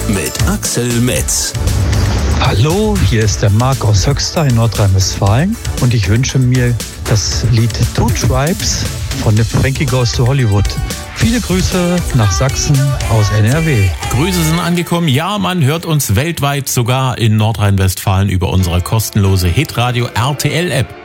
mit Axel Metz. Hallo, hier ist der Marc aus Höxter in Nordrhein-Westfalen und ich wünsche mir das Lied Two Tribes von The Frankie Goes to Hollywood. Viele Grüße nach Sachsen aus NRW. Grüße sind angekommen. Ja, man hört uns weltweit, sogar in Nordrhein-Westfalen über unsere kostenlose Hitradio RTL-App.